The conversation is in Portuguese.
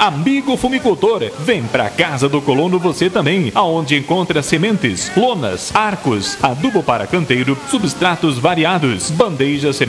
Amigo fumicultor, vem pra Casa do Colono você também, aonde encontra sementes, lonas, arcos, adubo para canteiro, substratos variados, bandejas